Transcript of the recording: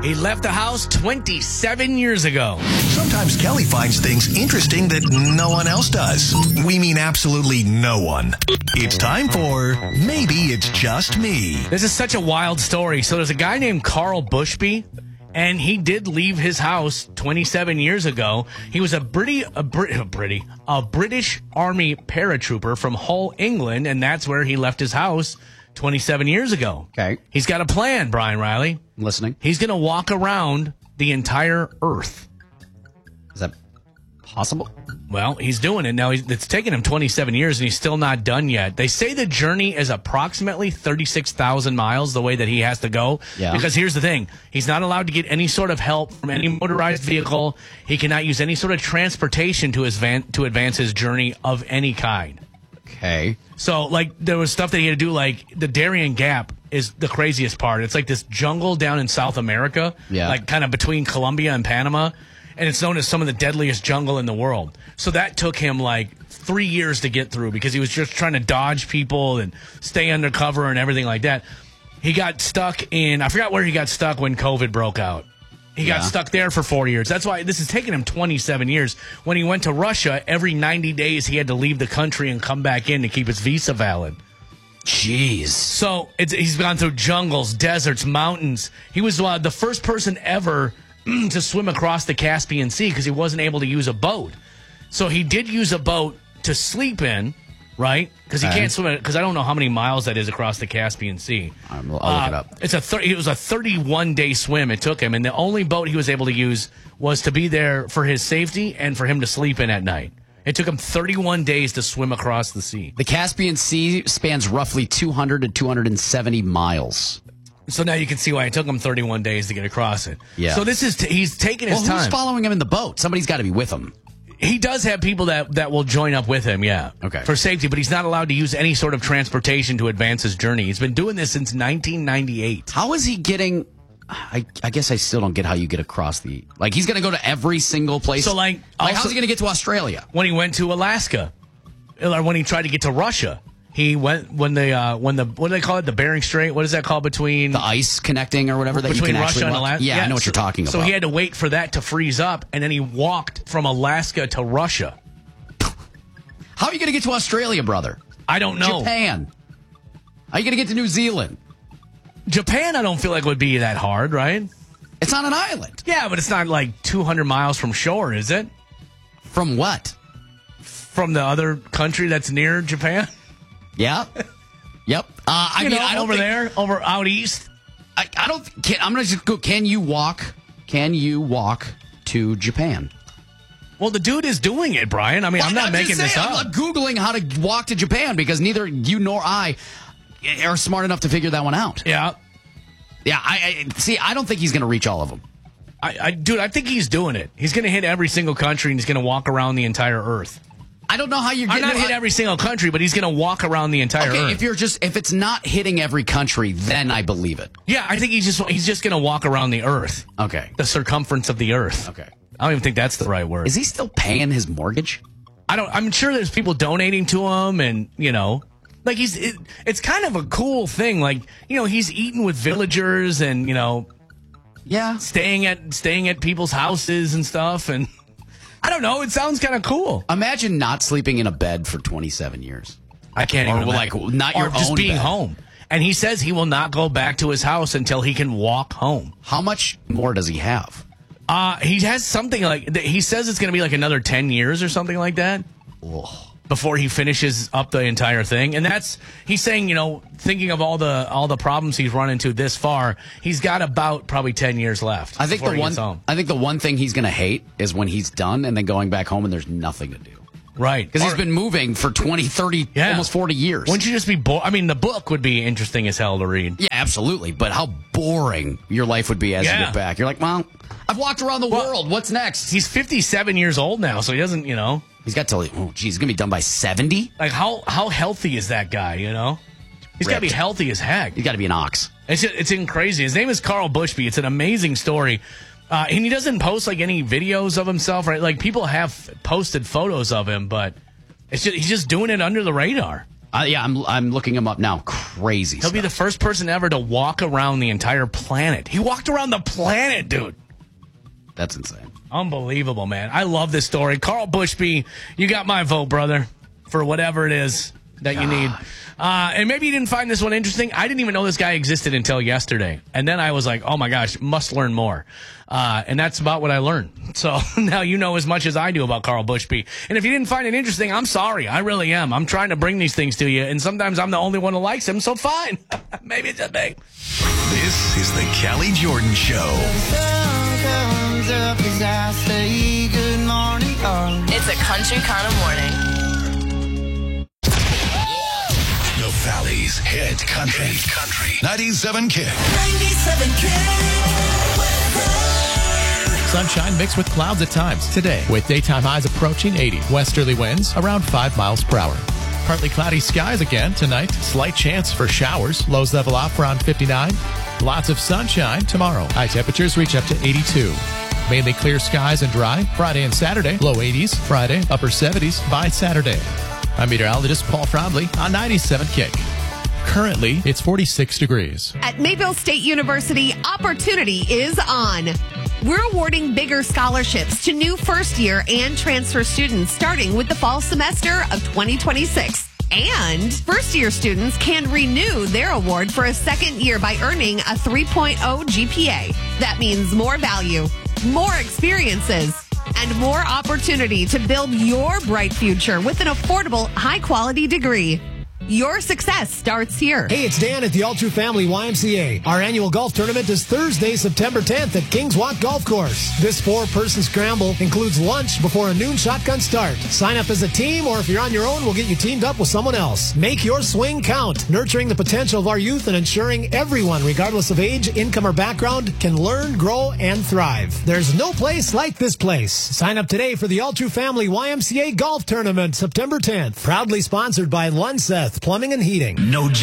He left the house 27 years ago. Sometimes Kelly finds things interesting that no one else does. We mean absolutely no one. It's time for Maybe It's Just Me. This is such a wild story. So there's a guy named Carl Bushby, and he did leave his house 27 years ago. He was a British Army paratrooper from Hull, England, and that's where he left his house 27 years ago. Okay. He's got a plan, Brian Riley. I'm listening. He's going to walk around the entire Earth. Is that possible? Well, he's doing it now. It's taken him 27 years, and he's still not done yet. They say the journey is approximately 36,000 miles, the way that he has to go. Yeah. Because here's the thing. He's not allowed to get any sort of help from any motorized vehicle. He cannot use any sort of transportation to advance his journey of any kind. Okay. So, like, there was stuff that he had to do, like, the Darien Gap is the craziest part. It's like this jungle down in South America, like kind of between Colombia and Panama, and it's known as some of the deadliest jungle in the world. So that took him, like, 3 years to get through because he was just trying to dodge people and stay undercover and everything like that. He got stuck I forgot where he got stuck when COVID broke out. He got stuck there for 4 years. That's why this has taken him 27 years. When he went to Russia, every 90 days he had to leave the country and come back in to keep his visa valid. Jeez. So he's gone through jungles, deserts, mountains. He was the first person ever to swim across the Caspian Sea because he wasn't able to use a boat. So he did use a boat to sleep in, right? Because he can't swim it, because I don't know how many miles that is across the Caspian Sea. I'll look it up. It was a 31-day swim it took him, and the only boat he was able to use was to be there for his safety and for him to sleep in at night. It took him 31 days to swim across the sea. The Caspian Sea spans roughly 200 to 270 miles. So now you can see why it took him 31 days to get across it. Yeah. So he's taking his time. Who's following him in the boat? Somebody's got to be with him. He does have people that will join up with him, yeah. Okay. For safety, but he's not allowed to use any sort of transportation to advance his journey. He's been doing this since 1998. How is he getting... I guess I still don't get how you get across the... Like, he's going to go to every single place? So, how's he going to get to Australia? When he went to Alaska, or when he tried to get to Russia, he went when what do they call it? The Bering Strait? What is that called between... The ice connecting or whatever that you between can Russia actually... and Alaska? Yeah, I know what you're talking about. So he had to wait for that to freeze up, and then he walked from Alaska to Russia. How are you going to get to Australia, brother? I don't know. Japan. How are you going to get to New Zealand? Japan, I don't feel like would be that hard, right? It's on an island. Yeah, but it's not like 200 miles from shore, is it? From what? From the other country that's near Japan? Yeah. Yep. I don't over think, there, over out east. I don't. I'm going to just go. Can you walk to Japan? Well, the dude is doing it, Brian. I mean, I'm not making this up. I'm Googling how to walk to Japan because neither you nor I are smart enough to figure that one out. Yeah. Yeah, I don't think he's going to reach all of them. Dude, I think he's doing it. He's going to hit every single country, and he's going to walk around the entire Earth. I don't know how you're getting... I'm not hit every single country, but he's going to walk around the entire Earth. If it's not hitting every country, then I believe it. Yeah, I think he's just going to walk around the Earth. Okay. The circumference of the Earth. Okay. I don't even think that's the right word. Is he still paying his mortgage? I'm sure there's people donating to him, and, like it's kind of a cool thing. Like, he's eating with villagers and, yeah, staying at people's houses and stuff. And I don't know. It sounds kind of cool. Imagine not sleeping in a bed for 27 years. I can't even. Or not your own just being bed. home. And he says he will not go back to his house until he can walk home. How much more does he have? He has something like, he says it's going to be like another 10 years or something like that. Oh. Before he finishes up the entire thing. And he's saying, thinking of all the problems he's run into this far, he's got about probably 10 years left. I think the one thing he's going to hate is when he's done and then going back home and there's nothing to do. Right. Because he's been moving for 20, 30, almost 40 years. Wouldn't you just be bored? I mean, the book would be interesting as hell to read. Yeah, absolutely. But how boring your life would be as you get back. You're like, well, I've walked around the world. What's next? He's 57 years old now, so he doesn't, He's got to, he's going to be done by 70? Like, how healthy is that guy, He's got to be healthy as heck. He's got to be an ox. It's crazy. His name is Carl Bushby. It's an amazing story. And he doesn't post, like, any videos of himself, right? Like, people have posted photos of him, but he's just doing it under the radar. I'm looking him up now. Crazy He'll be the first person ever to walk around the entire planet. He walked around the planet, dude. That's insane. Unbelievable, man. I love this story. Carl Bushby, you got my vote, brother, for whatever it is that you need. And maybe you didn't find this one interesting. I didn't even know this guy existed until yesterday. And then I was like, oh, my gosh, must learn more. And that's about what I learned. So now you know as much as I do about Carl Bushby. And if you didn't find it interesting, I'm sorry. I really am. I'm trying to bring these things to you. And sometimes I'm the only one who likes them, so fine. Maybe it's just me. This is the Callie Jordan Show. Up as I say good morning, darling. It's a country kind of morning. The Valley's hit country. 97 Kick. 97 Sunshine mixed with clouds at times today, with daytime highs approaching 80. Westerly winds around 5 miles per hour. Partly cloudy skies again tonight. Slight chance for showers. Lows level off around 59. Lots of sunshine tomorrow. High temperatures reach up to 82. Mainly clear skies and dry. Friday and Saturday, low 80s. Friday, upper 70s by Saturday. I'm meteorologist Paul Frombley on 97 Kick. Currently, it's 46 degrees. At Mayville State University, opportunity is on. We're awarding bigger scholarships to new first-year and transfer students starting with the fall semester of 2026. And first-year students can renew their award for a second year by earning a 3.0 GPA. That means more value, more experiences, and more opportunity to build your bright future with an affordable, high-quality degree. Your success starts here. Hey, it's Dan at the All True Family YMCA. Our annual golf tournament is Thursday, September 10th at Kings Walk Golf Course. This 4-person scramble includes lunch before a noon shotgun start. Sign up as a team, or if you're on your own, we'll get you teamed up with someone else. Make your swing count, nurturing the potential of our youth and ensuring everyone, regardless of age, income, or background, can learn, grow, and thrive. There's no place like this place. Sign up today for the All True Family YMCA Golf Tournament, September 10th. Proudly sponsored by Lunseth Plumbing and Heating. No